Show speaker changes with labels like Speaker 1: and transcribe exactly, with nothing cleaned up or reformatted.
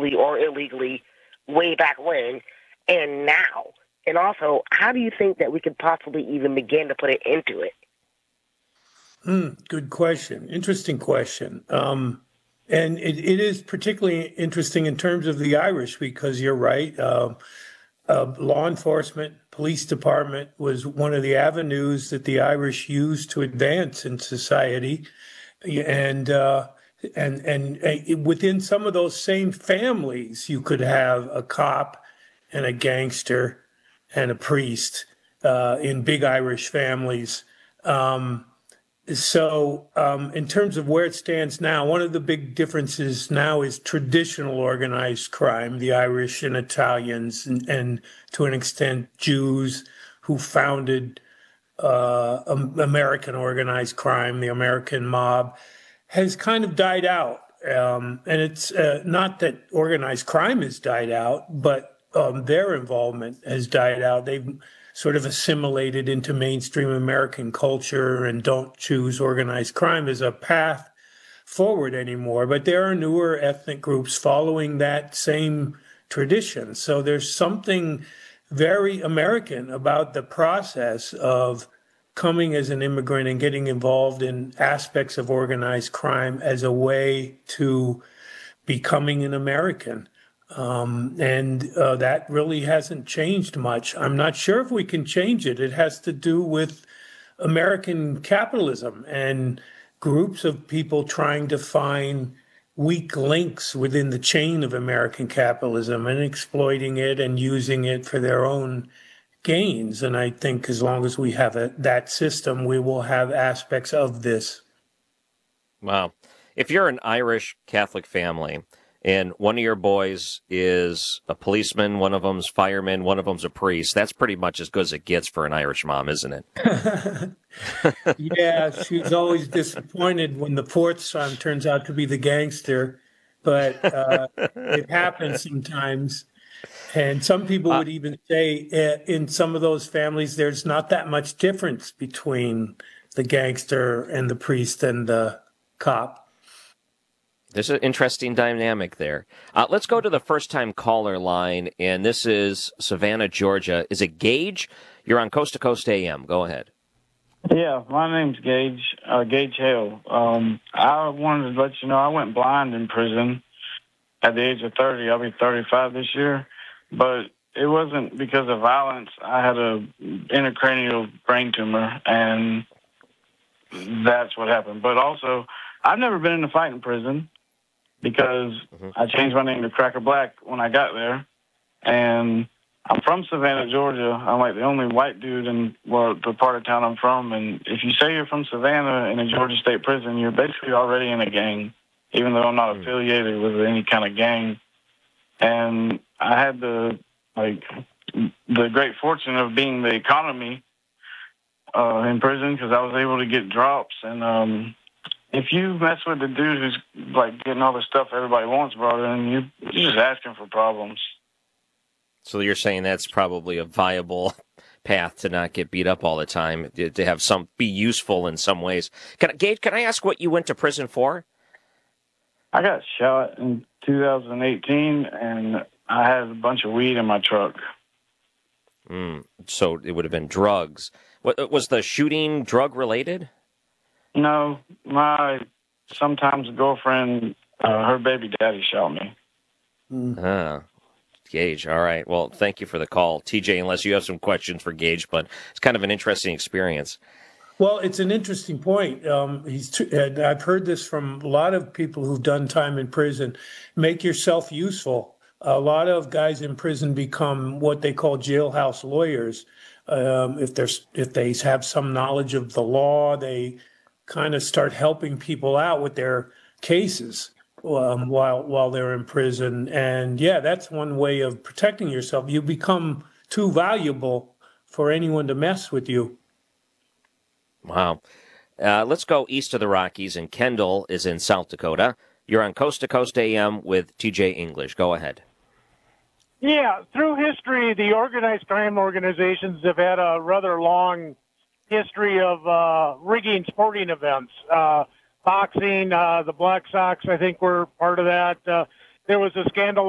Speaker 1: legally or illegally way back when and now? And also, how do you think that we could possibly even begin to put it into it?
Speaker 2: Mm, good question. Interesting question. Um, and it, it is particularly interesting in terms of the Irish because you're right. Uh, uh, law enforcement, police department was one of the avenues that the Irish used to advance in society, and uh, and and uh, within some of those same families, you could have a cop and a gangster and a priest uh, in big Irish families. Um, so, um, in terms of where it stands now, one of the big differences now is traditional organized crime, the Irish and Italians, and, and to an extent, Jews who founded uh, American organized crime, the American mob, has kind of died out. Um, and it's uh, not that organized crime has died out, but um, their involvement has died out. They've sort of assimilated into mainstream American culture and don't choose organized crime as a path forward anymore. But there are newer ethnic groups following that same tradition. So there's something very American about the process of coming as an immigrant and getting involved in aspects of organized crime as a way to becoming an American. Um, and uh, that really hasn't changed much. I'm not sure if we can change it. It has to do with American capitalism and groups of people trying to find weak links within the chain of American capitalism and exploiting it and using it for their own gains. And I think as long as we have a, that system, we will have aspects of this.
Speaker 3: Wow. If you're an Irish Catholic family and one of your boys is a policeman, one of them's fireman, one of them's a priest, that's pretty much as good as it gets for an Irish mom, isn't it?
Speaker 2: Yeah, she's always disappointed when the fourth son turns out to be the gangster, but uh, it happens sometimes. And some people
Speaker 3: Uh,
Speaker 2: would even say uh, in some of those families, there's not that much difference between the gangster and the priest and the cop.
Speaker 3: There's an interesting dynamic there. Uh, let's go to the first-time caller line, and this is Savannah, Georgia. Is it Gage? You're on Coast to Coast A M. Go ahead.
Speaker 4: Yeah, my name's Gage, uh, Gage Hale. Um, I wanted to let you know I went blind in prison at the age of thirty. I'll be thirty-five this year. But it wasn't because of violence. I had a intracranial brain tumor, and that's what happened. But also, I've never been in a fight in prison because mm-hmm. I changed my name to Cracker Black when I got there. And I'm from Savannah, Georgia. I'm like the only white dude in well, the part of town I'm from. And if you say you're from Savannah in a Georgia State prison, you're basically already in a gang, even though I'm not mm-hmm. affiliated with any kind of gang. And I had the like the great fortune of being the economy uh, in prison because I was able to get drops. And um, if you mess with the dude who's like getting all the stuff everybody wants brought in, you, you're just asking for problems.
Speaker 3: So you're saying that's probably a viable path to not get beat up all the time, to have some be useful in some ways. Can, Gage, can I ask what you went to prison for?
Speaker 4: I got shot in two thousand eighteen, and I had a bunch of weed in my truck.
Speaker 3: Mm, so it would have been drugs. What, was the shooting drug-related?
Speaker 4: No, my sometimes girlfriend, uh, her baby daddy shot me.
Speaker 3: Mm. Ah, Gage, all right. Well, thank you for the call. T J, unless you have some questions for Gage, but it's kind of an interesting experience.
Speaker 2: Well, it's an interesting point. Um, he's t- and I've heard this from a lot of people who've done time in prison. Make yourself useful. A lot of guys in prison become what they call jailhouse lawyers. Um, if there's if they have some knowledge of the law, they kind of start helping people out with their cases um, while while they're in prison. And yeah, that's one way of protecting yourself. You become too valuable for anyone to mess with you.
Speaker 3: Wow. Uh, let's go east of the Rockies, and Kendall is in South Dakota. You're on Coast to Coast A M with T J English. Go ahead.
Speaker 5: Yeah, through history, the organized crime organizations have had a rather long history of uh, rigging sporting events. Uh, boxing, uh, the Black Sox, I think, were part of that. Uh, there was a scandal